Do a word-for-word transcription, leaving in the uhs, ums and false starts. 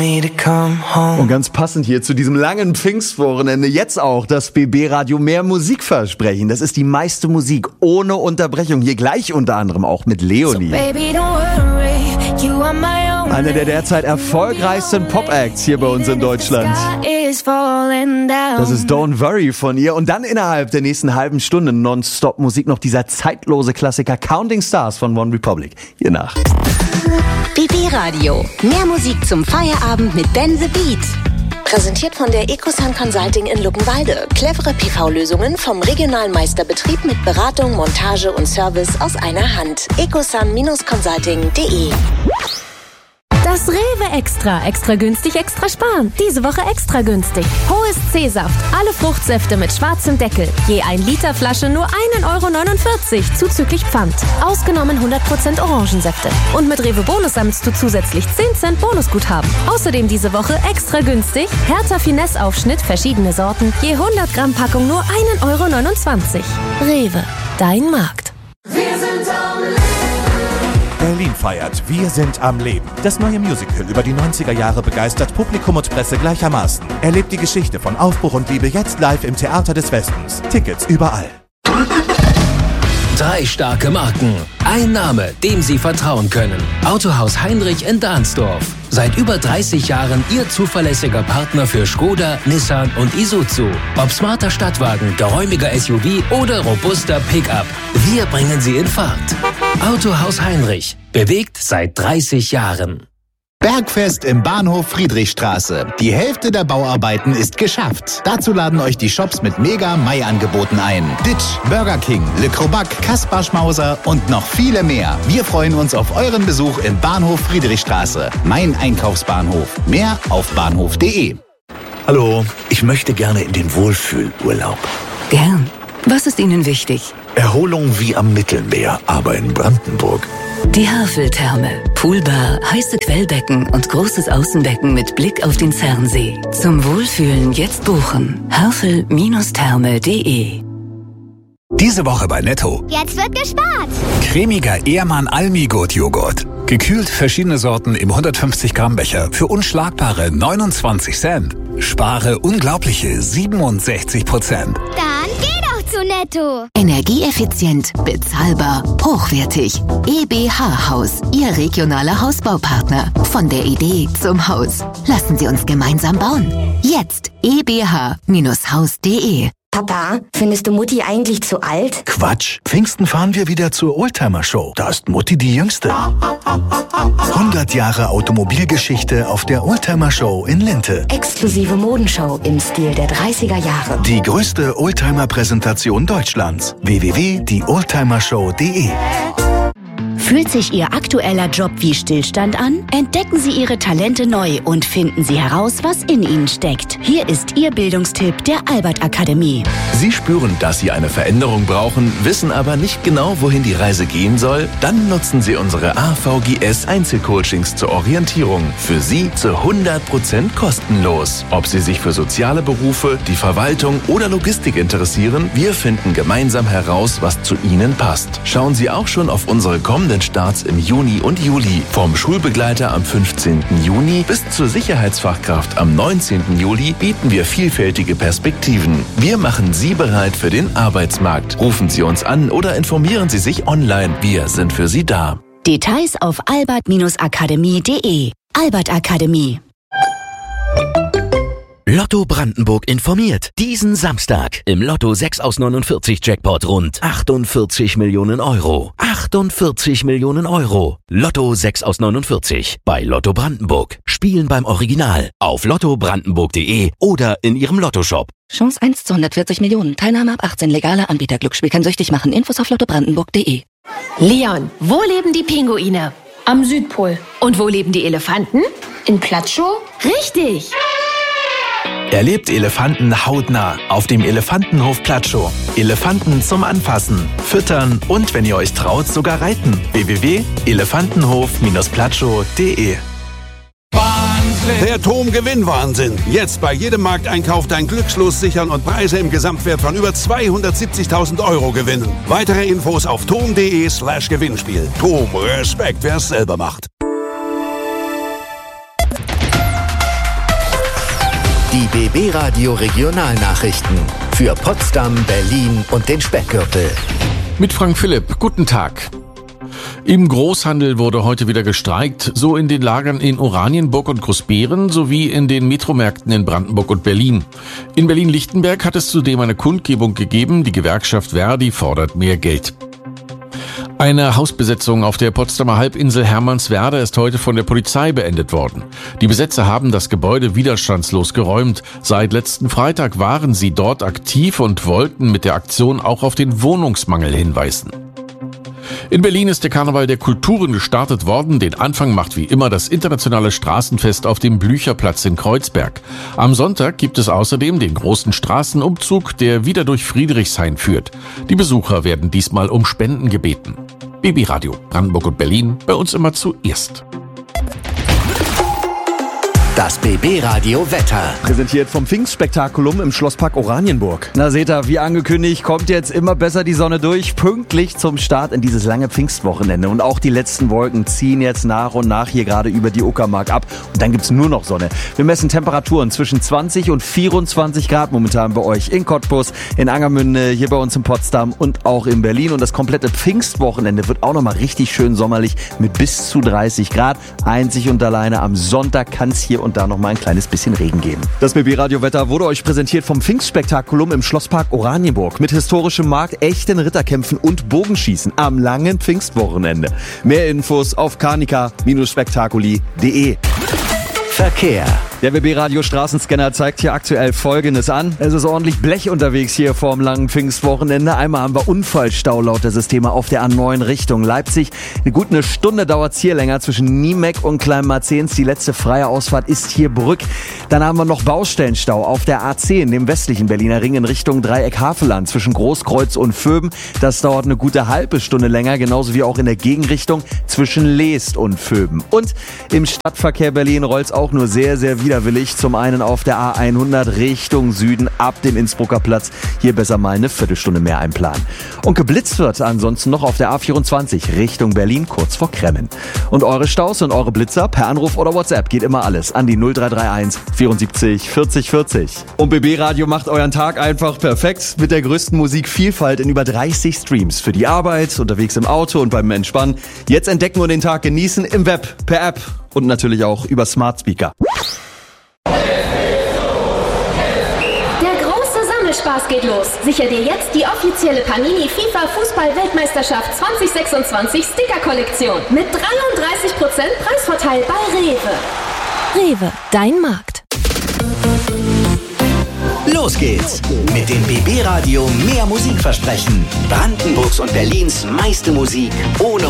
Und ganz passend hier zu diesem langen Pfingstwochenende jetzt auch das B B-Radio mehr Musikversprechen. Das ist die meiste Musik ohne Unterbrechung. Hier gleich unter anderem auch mit Leonie. So baby, don't worry, you are my only. Einer der derzeit erfolgreichsten Pop-Acts hier bei uns in Deutschland. Das ist Don't Worry von ihr. Und dann innerhalb der nächsten halben Stunde Nonstop-Musik noch dieser zeitlose Klassiker Counting Stars von One Republic. Hier nach. B B-Radio. Mehr Musik zum Feierabend mit Ben the Beat. Präsentiert von der Ecosun Consulting in Luckenwalde. Clevere P V-Lösungen vom regionalen Meisterbetrieb mit Beratung, Montage und Service aus einer Hand. ecosun Consulting punkt de. Das Rewe Extra. Extra günstig, extra sparen. Diese Woche extra günstig. Hohes C-Saft. Alle Fruchtsäfte mit schwarzem Deckel. Je ein Liter Flasche nur ein Euro neunundvierzig. Zuzüglich Pfand. Ausgenommen hundert Prozent Orangensäfte. Und mit Rewe Bonus sammelst du zusätzlich zehn Cent Bonusguthaben. Außerdem diese Woche extra günstig. Hertha Finesse Aufschnitt, verschiedene Sorten. Je hundert Gramm Packung nur ein Euro neunundzwanzig. Rewe. Dein Markt. Wir sind am Leben. Berlin feiert Wir sind am Leben. Das neue Musical über die neunziger Jahre begeistert Publikum und Presse gleichermaßen. Erlebt die Geschichte von Aufbruch und Liebe jetzt live im Theater des Westens. Tickets überall. Drei starke Marken. Ein Name, dem Sie vertrauen können. Autohaus Heinrich in Dahnsdorf. Seit über dreißig Jahren Ihr zuverlässiger Partner für Skoda, Nissan und Isuzu. Ob smarter Stadtwagen, geräumiger S U V oder robuster Pickup. Wir bringen Sie in Fahrt. Autohaus Heinrich. Bewegt seit dreißig Jahren. Bergfest im Bahnhof Friedrichstraße. Die Hälfte der Bauarbeiten ist geschafft. Dazu laden euch die Shops mit Mega-Mai-Angeboten ein. Ditch, Burger King, Le Crobac, Kaspar Schmauser und noch viele mehr. Wir freuen uns auf euren Besuch im Bahnhof Friedrichstraße. Mein Einkaufsbahnhof. Mehr auf bahnhof punkt de. Hallo, ich möchte gerne in den Wohlfühlurlaub. Gern. Was ist Ihnen wichtig? Erholung wie am Mittelmeer, aber in Brandenburg. Die Haveltherme. Poolbar, heiße Quellbecken und großes Außenbecken mit Blick auf den Zernsee. Zum Wohlfühlen jetzt buchen. havel Therme punkt de. Diese Woche bei Netto. Jetzt wird gespart. Cremiger Ehrmann Almigurt Joghurt. Gekühlt verschiedene Sorten im hundertfünfzig Gramm Becher für unschlagbare neunundzwanzig Cent. Spare unglaubliche siebenundsechzig Prozent. Dann geh doch zu Netto. Energieeffizient, bezahlbar, hochwertig. E B H Haus, Ihr regionaler Hausbaupartner. Von der Idee zum Haus. Lassen Sie uns gemeinsam bauen. Jetzt e b h Haus punkt de. Papa, findest du Mutti eigentlich zu alt? Quatsch. Pfingsten fahren wir wieder zur Oldtimer-Show. Da ist Mutti die Jüngste. hundert Jahre Automobilgeschichte auf der Oldtimer-Show in Linte. Exklusive Modenshow im Stil der dreißiger Jahre. Die größte Oldtimer-Präsentation Deutschlands. w w w punkt die oldtimer show punkt de. Fühlt sich Ihr aktueller Job wie Stillstand an? Entdecken Sie Ihre Talente neu und finden Sie heraus, was in Ihnen steckt. Hier ist Ihr Bildungstipp der Albert Akademie. Sie spüren, dass Sie eine Veränderung brauchen, wissen aber nicht genau, wohin die Reise gehen soll? Dann nutzen Sie unsere A V G S Einzelcoachings zur Orientierung. Für Sie zu hundert Prozent kostenlos. Ob Sie sich für soziale Berufe, die Verwaltung oder Logistik interessieren, wir finden gemeinsam heraus, was zu Ihnen passt. Schauen Sie auch schon auf unsere kommenden Starts im Juni und Juli. Vom Schulbegleiter am fünfzehnten Juni bis zur Sicherheitsfachkraft am neunzehnten Juli bieten wir vielfältige Perspektiven. Wir machen Sie bereit für den Arbeitsmarkt. Rufen Sie uns an oder informieren Sie sich online. Wir sind für Sie da. Details auf albert akademie punkt de. Albert Akademie. Lotto Brandenburg informiert. Diesen Samstag im Lotto sechs aus neunundvierzig Jackpot rund achtundvierzig Millionen Euro. achtundvierzig Millionen Euro. Lotto sechs aus neunundvierzig bei Lotto Brandenburg. Spielen beim Original auf lotto brandenburg punkt de oder in Ihrem Lottoshop. Chance eins zu hundertvierzig Millionen. Teilnahme ab achtzehn. Legaler Anbieter. Glücksspiel kann süchtig machen. Infos auf lotto brandenburg punkt de. Leon, wo leben die Pinguine? Am Südpol. Und wo leben die Elefanten? In Platschow? Richtig! Erlebt Elefanten hautnah auf dem Elefantenhof Platschow. Elefanten zum Anfassen, Füttern und, wenn ihr euch traut, sogar reiten. w w w punkt elefantenhof platschow punkt de. Der Tom-Gewinn-Wahnsinn. Jetzt bei jedem Markteinkauf dein Glückslos sichern und Preise im Gesamtwert von über zweihundertsiebzigtausend Euro gewinnen. Weitere Infos auf tom punkt de slash Gewinnspiel. Tom, Respekt, wer es selber macht. Die B B Radio Regionalnachrichten für Potsdam, Berlin und den Speckgürtel. Mit Frank Philipp, guten Tag. Im Großhandel wurde heute wieder gestreikt, so in den Lagern in Oranienburg und Großbeeren sowie in den Metromärkten in Brandenburg und Berlin. In Berlin-Lichtenberg hat es zudem eine Kundgebung gegeben, die Gewerkschaft Verdi fordert mehr Geld. Eine Hausbesetzung auf der Potsdamer Halbinsel Hermannswerder ist heute von der Polizei beendet worden. Die Besetzer haben das Gebäude widerstandslos geräumt. Seit letzten Freitag waren sie dort aktiv und wollten mit der Aktion auch auf den Wohnungsmangel hinweisen. In Berlin ist der Karneval der Kulturen gestartet worden. Den Anfang macht wie immer das internationale Straßenfest auf dem Blücherplatz in Kreuzberg. Am Sonntag gibt es außerdem den großen Straßenumzug, der wieder durch Friedrichshain führt. Die Besucher werden diesmal um Spenden gebeten. B B Radio Brandenburg und Berlin, bei uns immer zuerst. Das B B Radio Wetter. Präsentiert vom Pfingstspektakulum im Schlosspark Oranienburg. Na seht ihr, wie angekündigt, kommt jetzt immer besser die Sonne durch, pünktlich zum Start in dieses lange Pfingstwochenende. Und auch die letzten Wolken ziehen jetzt nach und nach hier gerade über die Uckermark ab. Und dann gibt's nur noch Sonne. Wir messen Temperaturen zwischen zwanzig und vierundzwanzig Grad momentan bei euch in Cottbus, in Angermünde, hier bei uns in Potsdam und auch in Berlin. Und das komplette Pfingstwochenende wird auch nochmal richtig schön sommerlich mit bis zu dreißig Grad. Einzig und alleine am Sonntag kann's hier und da noch mal ein kleines bisschen Regen geben. Das B B-Radio-Wetter wurde euch präsentiert vom Pfingstspektakulum im Schlosspark Oranienburg mit historischem Markt, echten Ritterkämpfen und Bogenschießen am langen Pfingstwochenende. Mehr Infos auf carnica Spektakuli punkt de. Verkehr. Der B B-Radio Straßenscanner zeigt hier aktuell Folgendes an. Es ist ordentlich Blech unterwegs hier vorm langen Pfingstwochenende. Einmal haben wir Unfallstau laut der Systeme auf der A neun Richtung Leipzig. Eine gute eine Stunde dauert es hier länger zwischen Niemeck und Kleinmarzens. Die letzte freie Ausfahrt ist hier Brück. Dann haben wir noch Baustellenstau auf der A zehn, dem westlichen Berliner Ring in Richtung Dreieck-Havelland zwischen Großkreuz und Vöben. Das dauert eine gute halbe Stunde länger, genauso wie auch in der Gegenrichtung zwischen Leest und Vöben. Und im Stadtverkehr Berlin rollt es auch nur sehr, sehr widerwillig. Zum einen auf der A hundert Richtung Süden ab dem Innsbrucker Platz. Hier besser mal eine Viertelstunde mehr einplanen. Und geblitzt wird ansonsten noch auf der A vierundzwanzig Richtung Berlin kurz vor Kremmen. Und eure Staus und eure Blitzer per Anruf oder WhatsApp geht immer alles an die null drei drei eins vierundsiebzig vierzig vierzig. Und B B-Radio macht euren Tag einfach perfekt mit der größten Musikvielfalt in über dreißig Streams. Für die Arbeit, unterwegs im Auto und beim Entspannen. Jetzt entdecken und den Tag genießen im Web, per App und natürlich auch über Smart Speaker. Spaß geht los. Sicher dir jetzt die offizielle Panini FIFA Fußball-Weltmeisterschaft zwanzig sechsundzwanzig Sticker-Kollektion mit dreiunddreißig Prozent Preisvorteil bei Rewe. Rewe, dein Markt. Los geht's mit dem B B-Radio mehr Musik versprechen. Brandenburgs und Berlins meiste Musik ohne